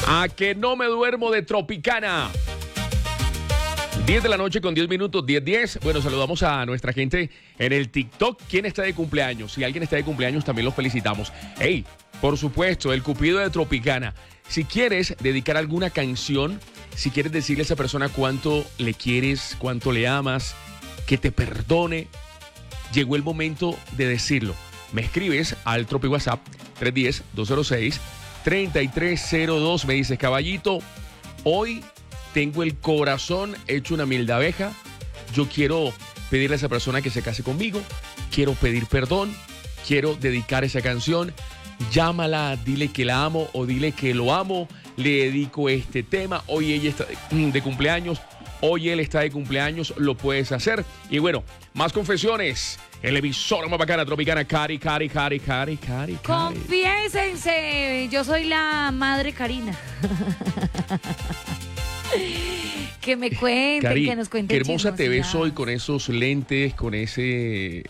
A que no me duermo de Tropicana. 10 de la noche con 10 minutos, 10:10. Bueno, saludamos a nuestra gente en el TikTok. ¿Quién está de cumpleaños? Si alguien está de cumpleaños, también los felicitamos. Hey, por supuesto, el Cupido de Tropicana. Si quieres dedicar alguna canción, si quieres decirle a esa persona cuánto le quieres, cuánto le amas, que te perdone, llegó el momento de decirlo. Me escribes al Tropi WhatsApp 310-206-3302. Me dices, caballito, hoy tengo el corazón hecho una miel de abeja. Yo quiero pedirle a esa persona que se case conmigo. Quiero pedir perdón. Quiero dedicar esa canción. Llámala, dile que la amo o dile que lo amo. Le dedico este tema. Hoy ella está de cumpleaños. Hoy él está de cumpleaños. Lo puedes hacer. Y bueno, más confesiones. El emisor más bacana, Tropicana. Cari. Confiésense. Yo soy la madre Karina. Que me cuenten, Cari, que nos cuenten. qué hermosa te ves chismosidades. hoy con esos lentes, con esa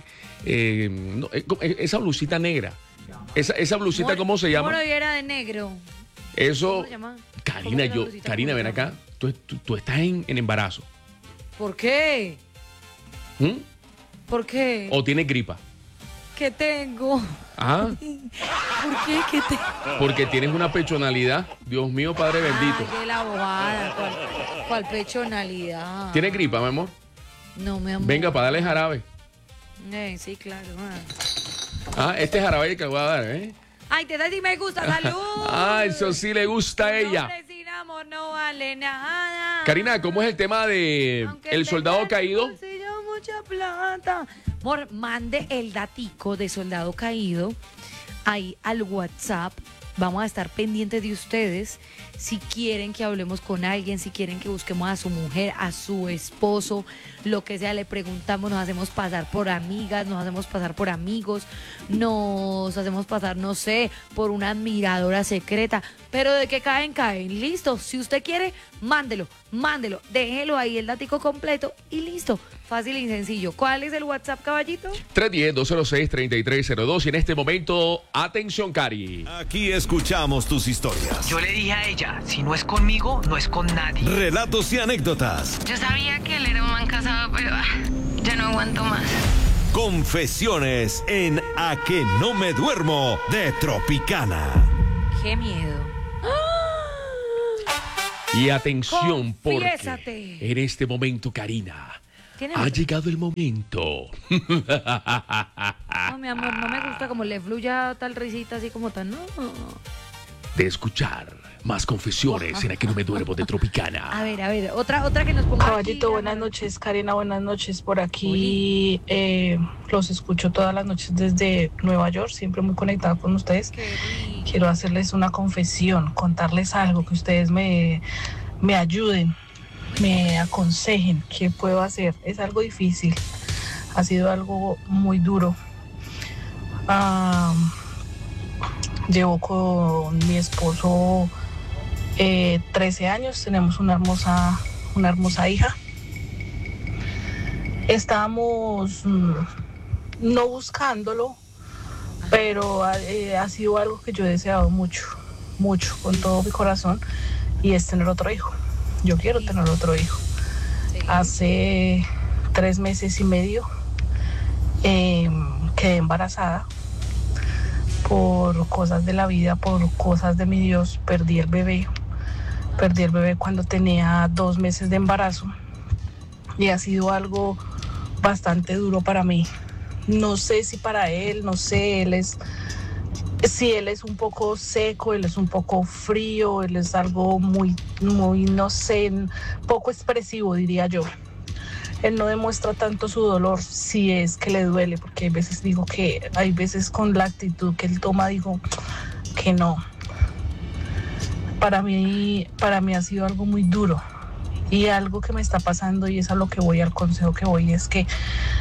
blusita negra. Esa blusita, ¿cómo se llama? Moro y era de negro. Eso, ¿Cómo se llama? Karina, ¿Cómo es la blusita? Karina, ¿Cómo ven se llama? acá. Tú estás en embarazo. ¿Por qué? ¿Mm? ¿Por qué? ¿O tienes gripa? ¿Qué tengo? Ah, ¿Por qué? ¿Qué tengo? porque tienes una pechonalidad. Dios mío, Padre bendito. Ay, de la bobada. ¿Cuál pechonalidad? ¿Tienes gripa, mi amor? No, mi amor. Venga, para darle jarabe. Sí, claro. Este jarabe que le voy a dar, ¿eh? Ay, te da y me gusta, salud. Eso sí le gusta a ella. Un hombre sin amor no vale nada. Karina, ¿cómo es el tema de Aunque el tenga soldado en el caído? bolsillo mucha plata. Amor, mande el datico de soldado caído ahí al WhatsApp. Vamos a estar pendientes de ustedes. Si quieren que hablemos con alguien, si quieren que busquemos a su mujer, a su esposo, lo que sea, le preguntamos, nos hacemos pasar por amigas, nos hacemos pasar por amigos, nos hacemos pasar, no sé, por una admiradora secreta, pero de que caen, caen. Listo, si usted quiere, mándelo, déjelo ahí el datico completo y listo. Fácil y sencillo. ¿Cuál es el WhatsApp, caballito? 310-206-3302. Y en este momento, atención, Cari. Aquí escuchamos tus historias. Yo le dije a ella, si no es conmigo, no es con nadie. Relatos y anécdotas. Yo sabía que él era un man casado, pero ya no aguanto más. Confesiones en A que no me duermo de Tropicana. ¡Qué miedo! Y atención, Confiésate. porque en este momento, Karina, ¿Tiene ha miedo? llegado el momento. No, mi amor, no me gusta como le fluya tal risita así como tan. No. De escuchar más confesiones en A que no me duermo de Tropicana. A ver, otra que nos ponga. Caballito, aquí, buenas amor. noches. Karina, buenas noches. Por aquí los escucho todas las noches desde Nueva York, siempre muy conectado con ustedes. Qué rico. Quiero hacerles una confesión, contarles algo, que ustedes me ayuden, me aconsejen qué puedo hacer. Es algo difícil, ha sido algo muy duro. Llevo con mi esposo 13 años, tenemos una hermosa hija. Estábamos no buscándolo, pero ha sido algo que yo he deseado mucho, con todo mi corazón, y es tener otro hijo. Yo quiero tener otro hijo. Sí. Hace 3 meses y medio quedé embarazada. Por cosas de la vida, por cosas de mi Dios, perdí el bebé cuando tenía 2 meses de embarazo, y ha sido algo bastante duro para mí. No sé si para él, no sé, él es un poco seco, él es un poco frío, él es algo muy, no sé, poco expresivo, diría yo. Él no demuestra tanto su dolor, si es que le duele, porque hay veces digo que, hay veces con la actitud que él toma, digo que no. Para mí ha sido algo muy duro, y algo que me está pasando, y es a lo que voy, al consejo que voy, es que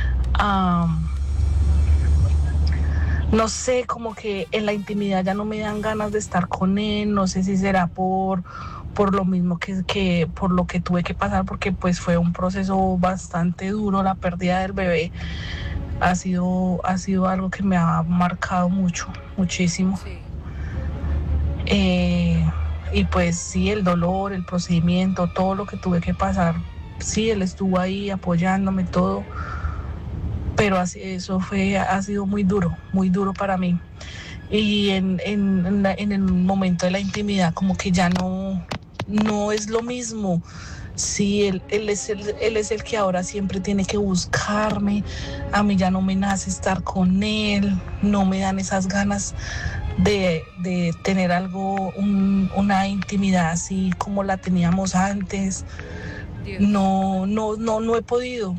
no sé, como que en la intimidad ya no me dan ganas de estar con él. No sé si será por lo mismo que por lo que tuve que pasar, porque pues fue un proceso bastante duro. La pérdida del bebé ha sido algo que me ha marcado muchísimo. Sí. y pues sí, el dolor, el procedimiento, todo lo que tuve que pasar, sí, él estuvo ahí apoyándome todo, pero eso ha sido muy duro para mí. Y en el momento de la intimidad como que ya no es lo mismo. Sí, él es el que ahora siempre tiene que buscarme, a mí ya no me nace estar con él, no me dan esas ganas de tener una intimidad así como la teníamos antes. Dios. No he podido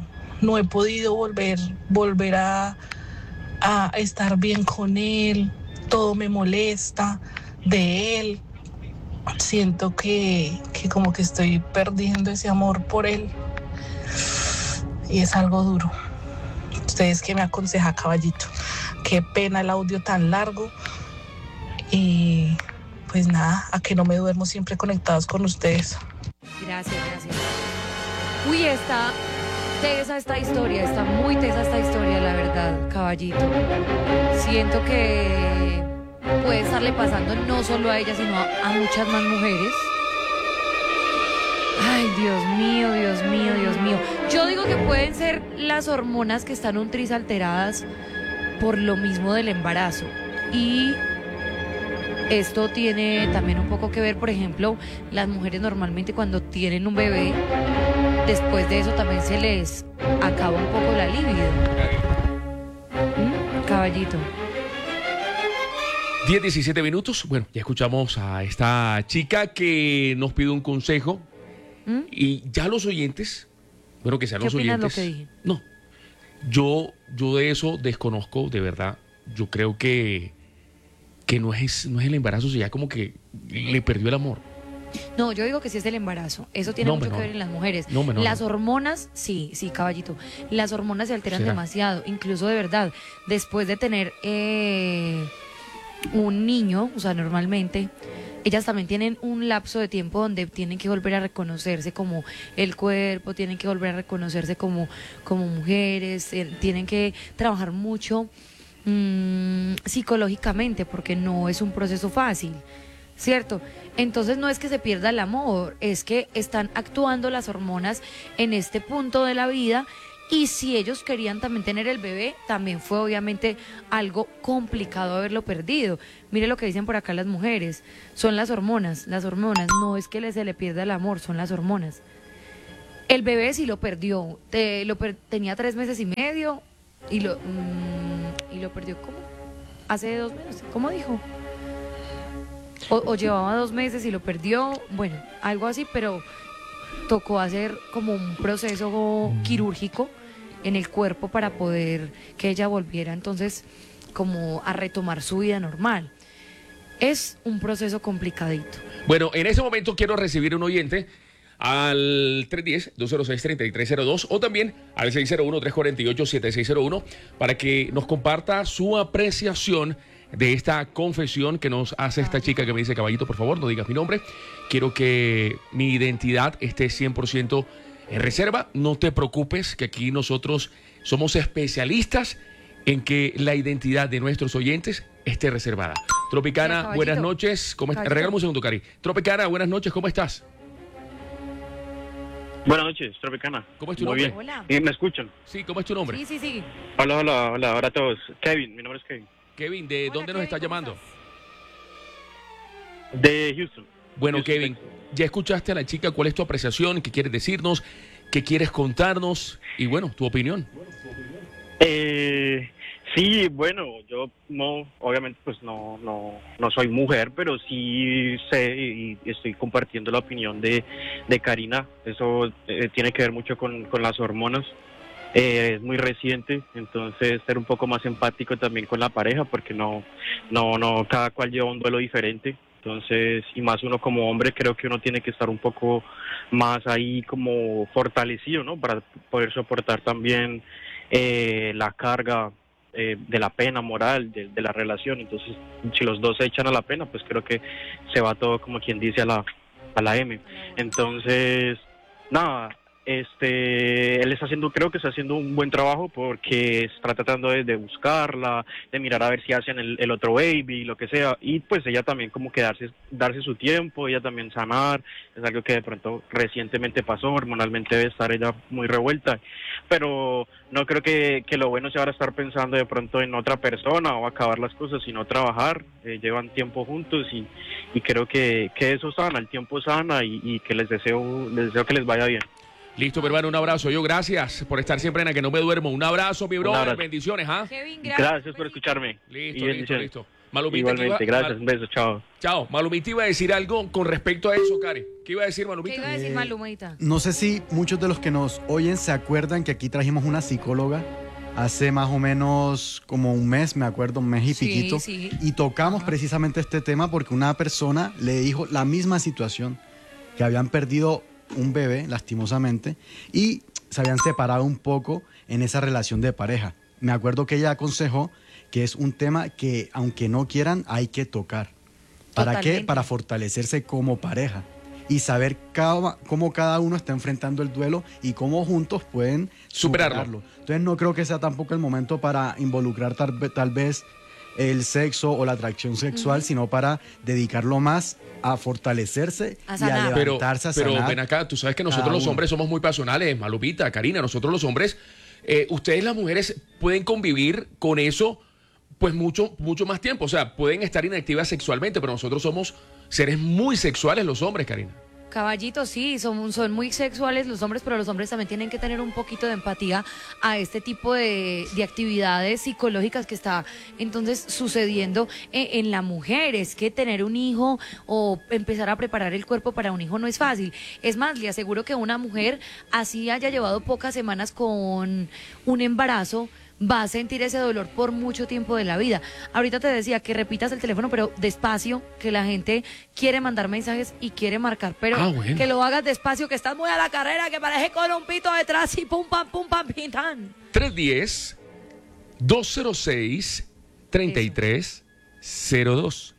volver a estar bien con él, todo me molesta de él. Siento que como que estoy perdiendo ese amor por él y es algo duro. ¿Ustedes qué me aconseja, caballito? Qué pena el audio tan largo y pues nada, a que no me duermo siempre conectados con ustedes. Gracias. Uy, está tesa esta historia, está muy tesa esta historia, la verdad, caballito. Siento que puede estarle pasando no solo a ella, sino a muchas más mujeres. Ay, Dios mío. Yo digo que pueden ser las hormonas que están un tris alteradas por lo mismo del embarazo. Y esto tiene también un poco que ver, por ejemplo, las mujeres normalmente cuando tienen un bebé, después de eso también se les acaba un poco la libido. Caballito. 10-17 minutos. Bueno, ya escuchamos a esta chica que nos pide un consejo. Y ya los oyentes, bueno, que sean los oyentes. ¿Qué opinas lo que dije? No, yo de eso desconozco, de verdad. Yo creo que no es el embarazo, sino ya como que le perdió el amor. No, yo digo que sí es el embarazo. Eso tiene mucho que ver en las mujeres. Las hormonas, sí, caballito. Las hormonas se alteran demasiado. Incluso de verdad, después de tener un niño, o sea, normalmente, ellas también tienen un lapso de tiempo donde tienen que volver a reconocerse como el cuerpo, tienen que volver a reconocerse como mujeres, tienen que trabajar mucho psicológicamente, porque no es un proceso fácil, ¿cierto? Entonces no es que se pierda el amor, es que están actuando las hormonas en este punto de la vida. Y si ellos querían también tener el bebé, también fue obviamente algo complicado haberlo perdido. Mire lo que dicen por acá las mujeres, son las hormonas, no es que se le pierda el amor, son las hormonas. El bebé sí lo perdió, tenía 3 meses y medio y lo perdió, ¿cómo? Hace 2 meses, ¿cómo dijo? O llevaba 2 meses y lo perdió, bueno, algo así, pero tocó hacer como un proceso quirúrgico en el cuerpo para poder que ella volviera entonces como a retomar su vida normal. Es un proceso complicadito. Bueno, en ese momento quiero recibir un oyente al 310-206-3302 o también al 601-348-7601 para que nos comparta su apreciación de esta confesión que nos hace esta chica que me dice: caballito, por favor, no digas mi nombre, quiero que mi identidad esté 100% en reserva, no te preocupes que aquí nosotros somos especialistas en que la identidad de nuestros oyentes esté reservada. Tropicana, sí, buenas noches, ¿cómo estás? Regálame un segundo, Cari. Tropicana, buenas noches, ¿cómo estás? Buenas noches, Tropicana. ¿Cómo es tu Muy nombre? bien. Hola. ¿Me escuchan? Sí, ¿cómo es tu nombre? Sí. Hola a todos. Kevin, mi nombre es Kevin. Kevin, ¿de Hola, dónde nos Kevin, estás ¿cómo llamando? estás? De Houston. Bueno, Houston, Kevin, Texas. ya escuchaste a la chica, ¿cuál es tu apreciación? ¿Qué quieres decirnos? ¿Qué quieres contarnos? Y bueno, tu opinión. Sí, bueno, yo no, obviamente pues no soy mujer, pero sí sé y estoy compartiendo la opinión de Karina. Eso tiene que ver mucho con las hormonas. Es muy reciente, entonces ser un poco más empático también con la pareja, porque no, cada cual lleva un duelo diferente. Entonces, y más uno como hombre, creo que uno tiene que estar un poco más ahí como fortalecido, ¿no? Para poder soportar también la carga de la pena moral de la relación. Entonces, si los dos se echan a la pena, pues creo que se va todo, como quien dice, a la M. Entonces, nada, él creo que está haciendo un buen trabajo porque está tratando de buscarla, de mirar a ver si hacen el otro baby, lo que sea, y pues ella también como que darse su tiempo, ella también sanar, es algo que de pronto recientemente pasó, hormonalmente debe estar ella muy revuelta, pero no creo que lo bueno sea ahora estar pensando de pronto en otra persona o acabar las cosas, sino trabajar, llevan tiempo juntos y creo que eso sana, el tiempo sana y que les deseo que les vaya bien. Listo, mi hermano, un abrazo. Yo, gracias por estar siempre en A Que No Me Duermo. Un abrazo, mi brother. Bendiciones, ¿ah? Kevin, Gracias por escucharme. Listo. Malumita, igualmente, gracias. Un beso, chao. Chao. Malumita iba a decir algo con respecto a eso, Cari. ¿Qué iba a decir, Malumita? ¿Qué iba a decir Malumita? No sé si muchos de los que nos oyen se acuerdan que aquí trajimos una psicóloga hace más o menos como un mes, me acuerdo, un mes y piquito. Sí. Y tocamos precisamente este tema porque una persona le dijo la misma situación, que habían perdido un bebé, lastimosamente, y se habían separado un poco en esa relación de pareja. Me acuerdo que ella aconsejó que es un tema que, aunque no quieran, hay que tocar. ¿Para Totalmente. qué? Para fortalecerse como pareja y saber cómo cada uno está enfrentando el duelo y cómo juntos pueden superarlo. Entonces no creo que sea tampoco el momento para involucrar tal vez el sexo o la atracción sexual, sino para dedicarlo más a fortalecerse A y sanar. a levantarse, a sanar. Pero ven acá, tú sabes que nosotros los hombres somos muy pasionales, Malupita, Karina, nosotros los hombres, ustedes las mujeres pueden convivir con eso pues mucho más tiempo, o sea, pueden estar inactivas sexualmente, pero nosotros somos seres muy sexuales los hombres, Karina. Caballito, sí, son muy sexuales los hombres, pero los hombres también tienen que tener un poquito de empatía a este tipo de actividades psicológicas que está entonces sucediendo en la mujer. Es que tener un hijo o empezar a preparar el cuerpo para un hijo no es fácil. Es más, le aseguro que una mujer así haya llevado pocas semanas con un embarazo, va a sentir ese dolor por mucho tiempo de la vida. Ahorita te decía que repitas el teléfono, pero despacio, que la gente quiere mandar mensajes y quiere marcar, pero bueno, que lo hagas despacio, que estás muy a la carrera, que parece con un pito detrás y pum, pam, pintan. 310-206-3302.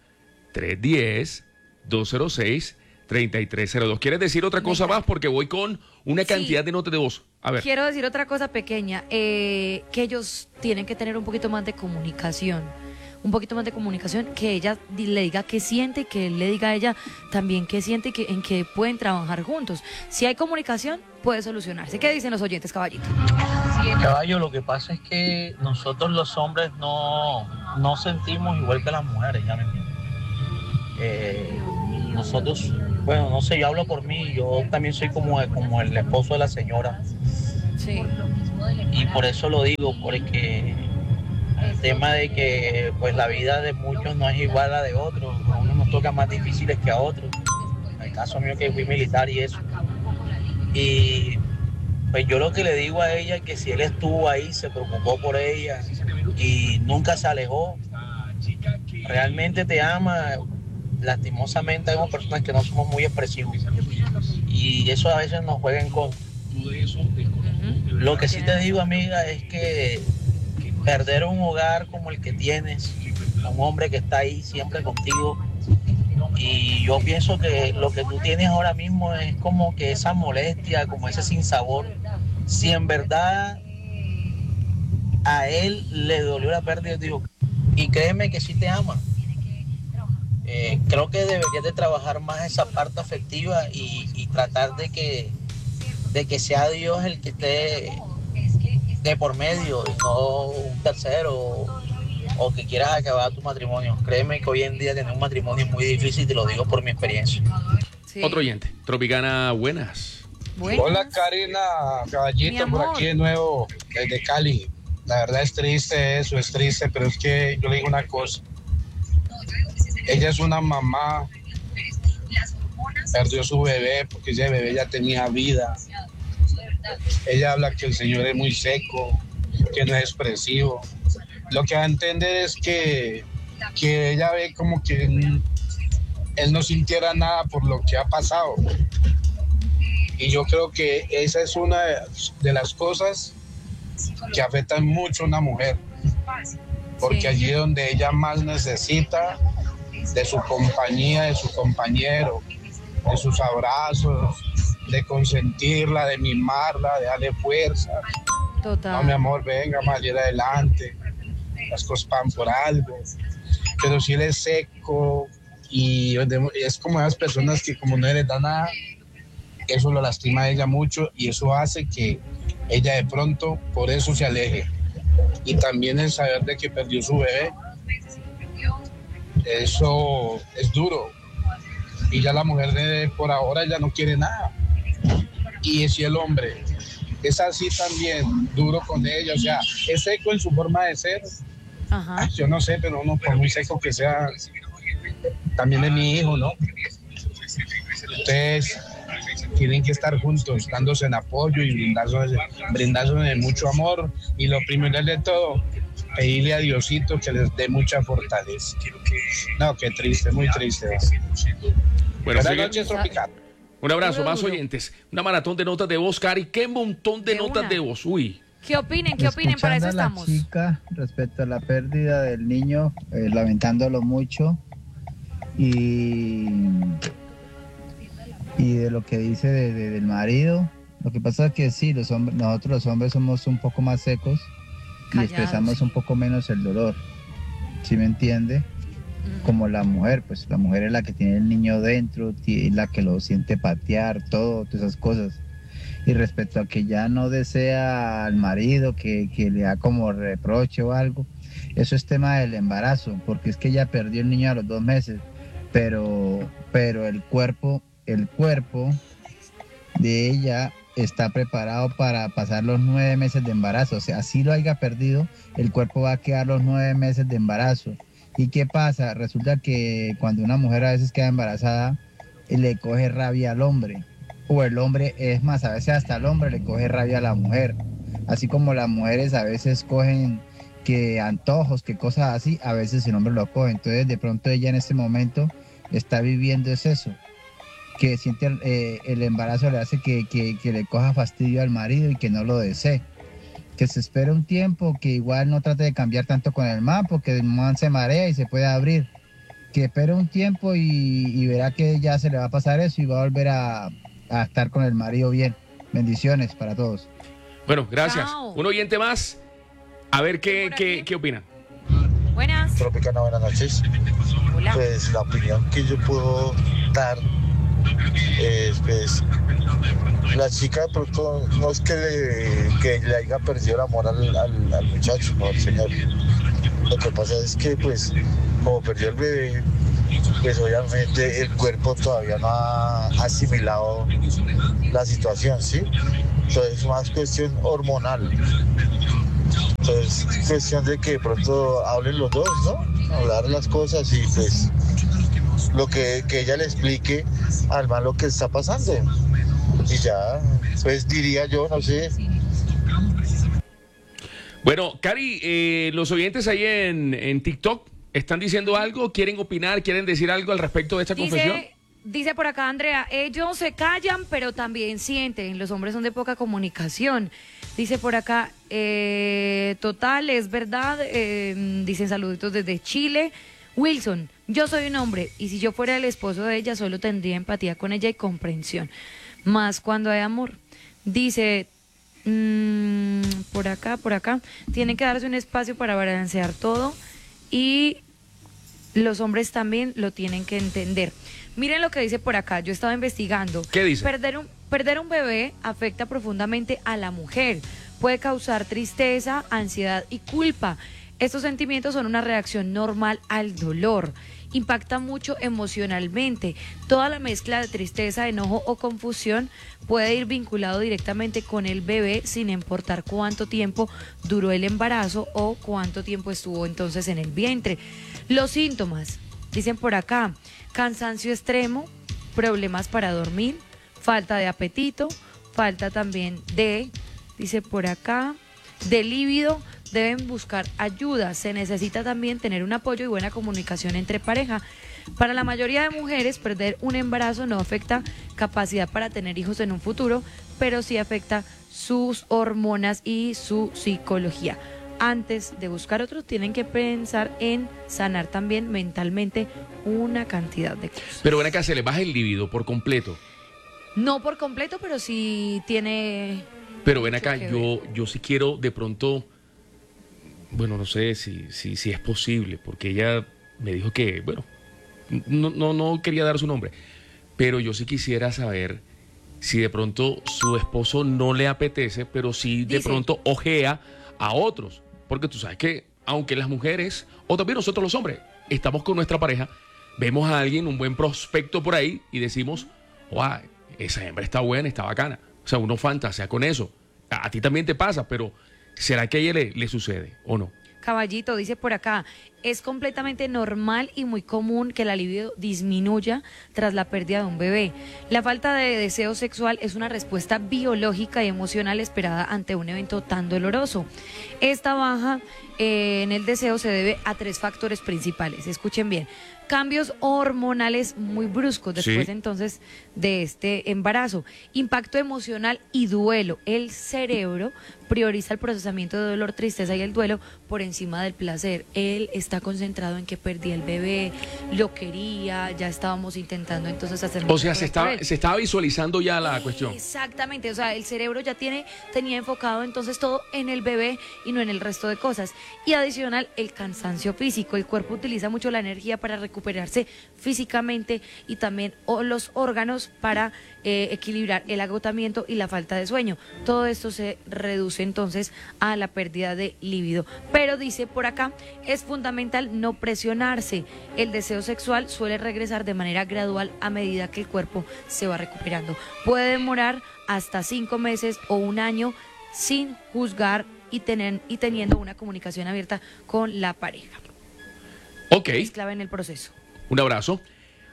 310-206-3302. ¿Quieres decir otra cosa más? Porque voy con una cantidad de notas de voz. A ver. Quiero decir otra cosa pequeña, que ellos tienen que tener un poquito más de comunicación. Que ella le diga qué siente, que él le diga a ella también qué siente y en qué pueden trabajar juntos. Si hay comunicación, puede solucionarse. ¿Qué dicen los oyentes, caballito? Caballo, lo que pasa es que nosotros los hombres no sentimos igual que las mujeres, ya me entiendes. Nosotros, bueno, no sé, yo hablo por mí, yo también soy como el esposo de la señora. Sí. Y por eso lo digo, porque el tema de que pues la vida de muchos no es igual a la de otros, a unos nos toca más difíciles que a otros. En el caso mío que fui militar y eso. Y pues yo lo que le digo a ella es que si él estuvo ahí, se preocupó por ella y nunca se alejó, realmente te ama. Lastimosamente hay personas que no somos muy expresivos y eso a veces nos juega en contra. Lo que sí te digo, amiga, es que perder un hogar como el que tienes, un hombre que está ahí siempre contigo, y yo pienso que lo que tú tienes ahora mismo es como que esa molestia, como ese sinsabor. Si en verdad a él le dolió la pérdida, digo, y créeme que sí te ama. Creo que deberías de trabajar más esa parte afectiva y tratar de que sea Dios el que esté de por medio y no un tercero o que quieras acabar tu matrimonio. Créeme que hoy en día tener un matrimonio es muy difícil, te lo digo por mi experiencia. Sí. Otro oyente. Tropicana, buenas. Buenas. Hola Karina, caballito, Mi por amor. aquí de nuevo desde Cali. La verdad es triste eso, es triste, pero es que yo le digo una cosa. Ella es una mamá, perdió su bebé porque ese bebé ya tenía vida. Ella habla que el señor es muy seco, que no es expresivo. Lo que va a entender es que ella ve como que él no sintiera nada por lo que ha pasado. Y yo creo que esa es una de las cosas que afectan mucho a una mujer. Porque Sí. allí donde ella más necesita de su compañía, de su compañero, de sus abrazos, de consentirla, de mimarla, de darle fuerza. Total. No, mi amor, venga, más ir adelante. Las cosas van por algo. Pero si él es seco y es como esas personas que como no les da nada, eso lo lastima a ella mucho y eso hace que ella de pronto por eso se aleje. Y también el saber de que perdió su bebé, eso es duro. Y ya la mujer por ahora ya no quiere nada. Y si el hombre es así también, duro con ella, o sea, es seco en su forma de ser. Ajá. Yo no sé, pero uno por muy seco que sea, también es mi hijo, ¿no? Ustedes tienen que estar juntos, dándose en apoyo y brindándose mucho amor. Y lo primero de todo, pedirle a Diosito que les dé mucha fortaleza. No, qué triste, muy triste. Bueno, buenas noches, Tropical. Un abrazo, más oyentes. Una maratón de notas de voz, Cari. Qué montón de notas de voz. Uy. ¿Qué opinen? Para eso estamos. Chica, respecto a la pérdida del niño, lamentándolo mucho. Y de lo que dice del marido, lo que pasa es que sí, nosotros los hombres somos un poco más secos y expresamos un poco menos el dolor, ¿sí me entiende? Como la mujer, pues la mujer es la que tiene el niño dentro, es la que lo siente patear, todas esas cosas. Y respecto a que ya no desea al marido, que le da como reproche o algo, eso es tema del embarazo, porque es que ella perdió el niño a los 2 meses, pero el cuerpo de ella está preparado para pasar los 9 meses de embarazo. O sea, así lo haya perdido, el cuerpo va a quedar los 9 meses de embarazo. ¿Y qué pasa? Resulta que cuando una mujer a veces queda embarazada, le coge rabia al hombre. O el hombre, es más, a veces hasta el hombre le coge rabia a la mujer. Así como las mujeres a veces cogen que antojos, que cosas así, a veces el hombre lo coge. Entonces, de pronto ella en este momento está viviendo es eso, que siente el embarazo le hace que le coja fastidio al marido y que no lo desee. Que se espere un tiempo, que igual no trate de cambiar tanto con el man, porque el man se marea y se puede abrir. Que espere un tiempo y verá que ya se le va a pasar eso y va a volver a estar con el marido bien. Bendiciones para todos. Bueno, gracias. Chao. Un oyente más. A ver qué opina. Buenas. Tropicana, buenas noches. Hola. Pues la opinión que yo puedo dar es, pues, la chica de pronto no es que le haya perdido el amor al muchacho, no al señor. Lo que pasa es que, pues, como perdió el bebé, pues obviamente el cuerpo todavía no ha asimilado la situación, ¿sí? Entonces es más cuestión hormonal. Entonces es cuestión de que de pronto hablen los dos, ¿no? Hablar las cosas y pues lo que ella le explique al man lo que está pasando. Y ya, pues diría yo, no sé. Bueno, Cari, los oyentes ahí en TikTok están diciendo algo, quieren opinar, quieren decir algo al respecto de esta confesión. Dice por acá Andrea, ellos se callan pero también sienten, los hombres son de poca comunicación. Dice por acá, total, es verdad, dicen saluditos desde Chile. Wilson, yo soy un hombre y si yo fuera el esposo de ella solo tendría empatía con ella y comprensión, más cuando hay amor. Dice, por acá, tienen que darse un espacio para balancear todo y los hombres también lo tienen que entender. Miren lo que dice por acá, yo estaba investigando. ¿Qué dice? Perder un bebé afecta profundamente a la mujer, puede causar tristeza, ansiedad y culpa. Estos sentimientos son una reacción normal al dolor, impacta mucho emocionalmente. Toda la mezcla de tristeza, enojo o confusión puede ir vinculado directamente con el bebé sin importar cuánto tiempo duró el embarazo o cuánto tiempo estuvo entonces en el vientre. Los síntomas, dicen por acá, cansancio extremo, problemas para dormir, falta de apetito, falta también dice por acá, de líbido. Deben buscar ayuda, se necesita también tener un apoyo y buena comunicación entre pareja. Para la mayoría de mujeres, perder un embarazo no afecta capacidad para tener hijos en un futuro, pero sí afecta sus hormonas y su psicología. Antes de buscar otros, tienen que pensar en sanar también mentalmente una cantidad de cosas. Pero ven acá, se le baja el líbido por completo. No por completo, pero sí tiene... Pero ven acá, mucho que ver. yo sí quiero de pronto, bueno, no sé si es posible, porque ella me dijo que, bueno, no quería dar su nombre, pero yo sí quisiera saber si de pronto su esposo no le apetece, pero sí de Dice. pronto ojea a otros, porque tú sabes que aunque las mujeres, o también nosotros los hombres, estamos con nuestra pareja, vemos a alguien, un buen prospecto por ahí y decimos, wow, esa hembra está buena, está bacana. O sea, uno fantasea con eso. A ti también te pasa, pero ¿será que a ella le sucede o no? Caballito dice por acá, es completamente normal y muy común que la libido disminuya tras la pérdida de un bebé. La falta de deseo sexual es una respuesta biológica y emocional esperada ante un evento tan doloroso. Esta baja en el deseo se debe a 3 factores principales. Escuchen bien. Cambios hormonales muy bruscos después Sí. entonces de este embarazo. Impacto emocional y duelo. El cerebro prioriza el procesamiento de dolor, tristeza y el duelo por encima del placer. Él está concentrado en que perdí el bebé, lo quería, ya estábamos intentando entonces hacer... O sea, mucho por él. se estaba visualizando ya la cuestión. Exactamente, o sea, el cerebro ya tenía enfocado entonces todo en el bebé y no en el resto de cosas. Y adicional, el cansancio físico. El cuerpo utiliza mucho la energía para recuperarse físicamente y también los órganos para equilibrar el agotamiento y la falta de sueño. Todo esto se reduce entonces a la pérdida de líbido. Pero dice por acá, es fundamental no presionarse. El deseo sexual suele regresar de manera gradual a medida que el cuerpo se va recuperando. Puede demorar hasta 5 meses o 1 año sin juzgar y teniendo una comunicación abierta con la pareja. Ok, Es clave en el proceso. un abrazo.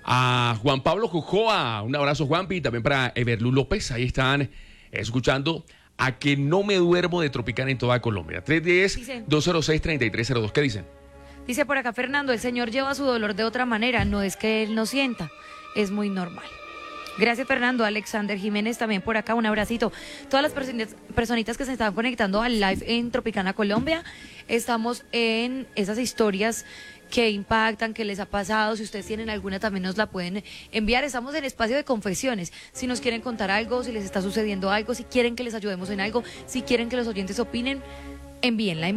A Juan Pablo Jujoa, un abrazo Juanpi, también para Everlu López, ahí están escuchando A Que No Me Duermo de Tropicana en toda Colombia. 310-206-3302, ¿qué dicen? Dice por acá Fernando, el señor lleva su dolor de otra manera, no es que él no sienta, es muy normal. Gracias Fernando. Alexander Jiménez también por acá, un abracito. Todas las personitas que se están conectando al live en Tropicana Colombia, estamos en esas historias que impactan, que les ha pasado. Si ustedes tienen alguna también nos la pueden enviar. Estamos en espacio de confesiones. Si nos quieren contar algo, si les está sucediendo algo, si quieren que les ayudemos en algo, si quieren que los oyentes opinen, envíenla.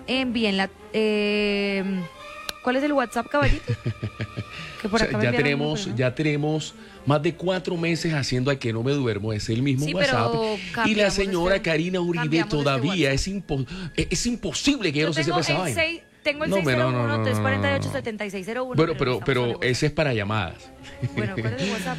¿Cuál es el WhatsApp, caballito? Que por O sea, acá me enviaron un número, ¿no? ya tenemos más de 4 meses haciendo A Que No Me Duermo, es el mismo Sí, pero WhatsApp. Y la cambiamos señora Karina Uribe cambiamos todavía este es imposible que ella no se sepa esa vaina. Tengo el No, 601-348-7601. Bueno, pero ese es para llamadas. Bueno, ¿cuál es el WhatsApp?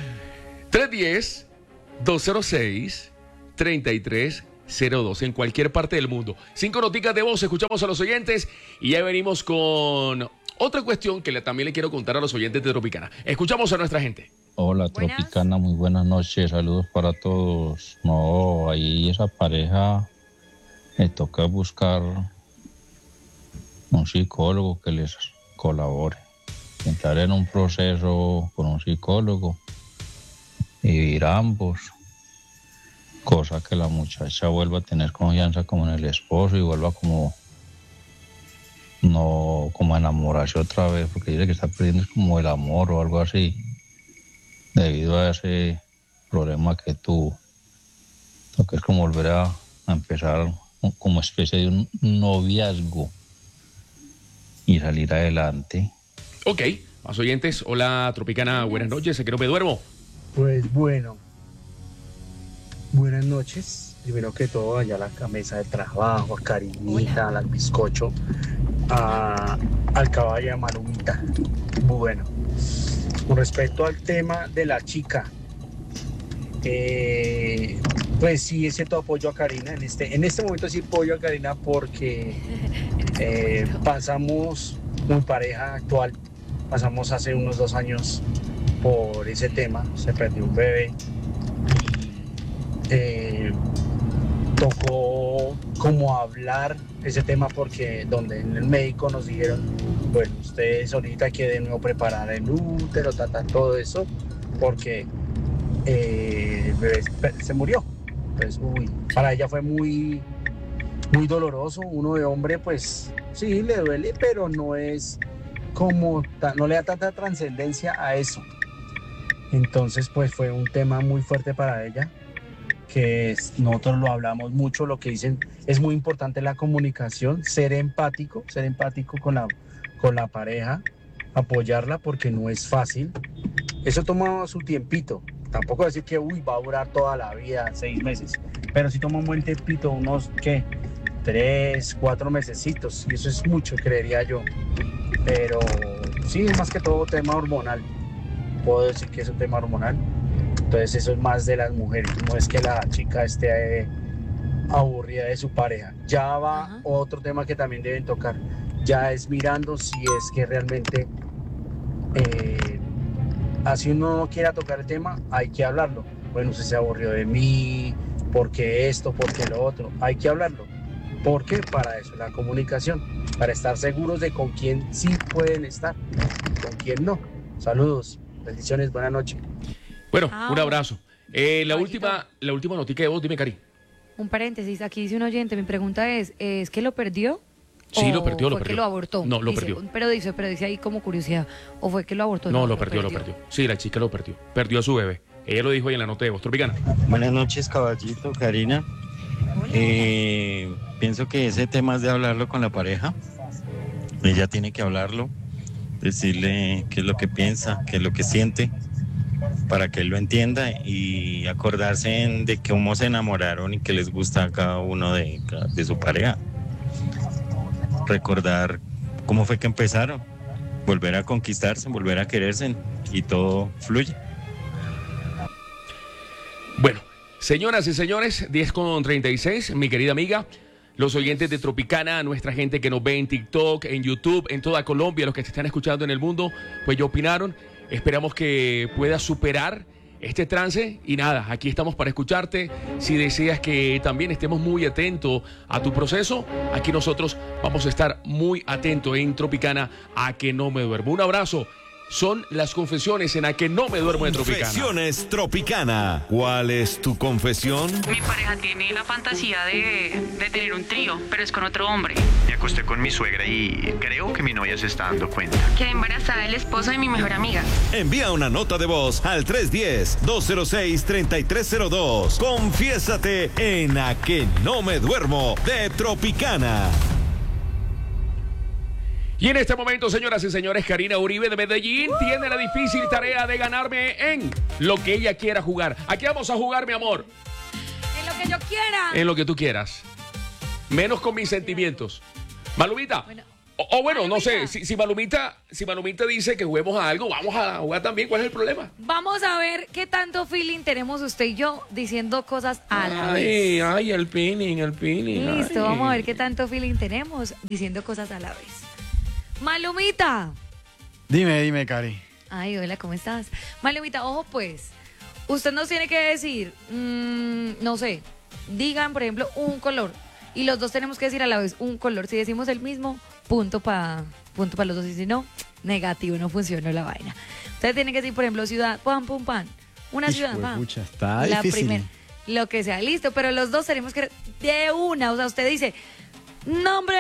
310-206-3302 en cualquier parte del mundo. 5 noticas de voz, escuchamos a los oyentes y ya venimos con otra cuestión que también le quiero contar a los oyentes de Tropicana. Escuchamos a nuestra gente. Hola, Buenas. Tropicana, muy buenas noches, saludos para todos. No, ahí esa pareja le toca buscar un psicólogo que les colabore, entrar en un proceso con un psicólogo y vivir ambos, cosa que la muchacha vuelva a tener confianza como en el esposo y vuelva como a enamorarse otra vez, porque dice que está perdiendo como el amor o algo así debido a ese problema que tuvo. Lo que es como volver a empezar como especie de un noviazgo y salir adelante. Ok, más oyentes. Hola, Tropicana, buenas noches. ¿A Que No Me Duermo? Pues bueno, buenas noches. Primero que todo, allá a la mesa de trabajo, a Karinita, al bizcocho, al caballo de Malumita. Bueno, con respecto al tema de la chica, pues sí, ese todo apoyo a Karina. En este momento sí apoyo a Karina porque pasamos muy pareja actual. Pasamos hace unos 2 años por ese tema, se perdió un bebé y tocó como hablar ese tema porque donde en el médico nos dijeron, bueno, ustedes ahorita hay que de nuevo preparar el útero, todo eso, porque el bebé se murió. Pues para ella fue muy doloroso. Uno de hombre pues sí le duele, pero no es como, no le da tanta trascendencia a eso. Entonces pues fue un tema muy fuerte para ella, que nosotros lo hablamos mucho, lo que dicen es muy importante la comunicación, ser empático con la pareja, apoyarla porque no es fácil. Eso toma su tiempito, tampoco decir que va a durar toda la vida, 6 meses, pero sí toma un buen tiempito, unos 3, 4 mesecitos, y eso es mucho, creería yo. Pero sí, es más que todo tema hormonal, puedo decir que es un tema hormonal. Entonces eso es más de las mujeres, no es que la chica esté aburrida de su pareja. Ya va otro tema que también deben tocar, ya es mirando si es que realmente, así uno no quiera tocar el tema, hay que hablarlo. Bueno, usted se aburrió de mí, porque esto, porque lo otro, hay que hablarlo. ¿Por qué? Para eso, la comunicación, para estar seguros de con quién sí pueden estar, con quién no. Saludos, bendiciones, buenas noches. Bueno, un abrazo. La última noticia de voz, dime, Cari. Un paréntesis, aquí dice un oyente, mi pregunta ¿es que lo perdió? Sí, lo perdió, ¿O fue que lo abortó? No, lo dice, perdió. Pero dice ahí como curiosidad, ¿o fue que lo abortó? No, lo perdió. Sí, la chica lo perdió. Perdió a su bebé. Ella lo dijo ahí en la nota de voz. Tropicana. Buenas noches, caballito, Karina. Pienso que ese tema es de hablarlo con la pareja. Ella tiene que hablarlo, decirle qué es lo que piensa, qué es lo que siente, para que él lo entienda y acordarse de cómo se enamoraron y qué les gusta a cada uno de su pareja. Recordar cómo fue que empezaron, volver a conquistarse, volver a quererse y todo fluye. Bueno, señoras y señores, 10:36, mi querida amiga, los oyentes de Tropicana, nuestra gente que nos ve en TikTok, en YouTube, en toda Colombia, los que te están escuchando en el mundo, pues ya opinaron. Esperamos que puedas superar este trance y nada, aquí estamos para escucharte. Si deseas que también estemos muy atentos a tu proceso, aquí nosotros vamos a estar muy atentos en Tropicana a que no me duermo. Un abrazo. Son las confesiones en A que no me duermo de Tropicana. Confesiones Tropicana. ¿Cuál es tu confesión? Mi pareja tiene la fantasía de tener un trío, pero es con otro hombre. Me acosté con mi suegra y creo que mi novia se está dando cuenta. Quedé embarazada del esposo de mi mejor amiga. Envía una nota de voz al 310-206-3302. Confiésate en A que no me duermo de Tropicana. Y en este momento, señoras y señores, Karina Uribe de Medellín tiene la difícil tarea de ganarme en lo que ella quiera jugar. Aquí vamos a jugar, mi amor. En lo que yo quiera. En lo que tú quieras. Menos con mis sentimientos. Malumita. Bueno, no sé, si Malumita dice que juguemos a algo, vamos a jugar también. ¿Cuál es el problema? Vamos a ver qué tanto feeling tenemos usted y yo diciendo cosas a la vez. Ay, el pinning. Listo, vamos a ver qué tanto feeling tenemos diciendo cosas a la vez. Malumita. Dime, Cari. Ay, hola, ¿cómo estás? Malumita, ojo pues, usted nos tiene que decir, no sé, digan, por ejemplo, un color. Y los dos tenemos que decir a la vez un color. Si decimos el mismo, punto para los dos. Y si no, negativo, no funcionó la vaina. Usted tiene que decir, por ejemplo, ciudad, pam, pum, pan. Una ciudad, pam. Pucha, está la difícil. primera, lo que sea, listo. Pero los dos tenemos que, de una, o sea, usted dice, nombre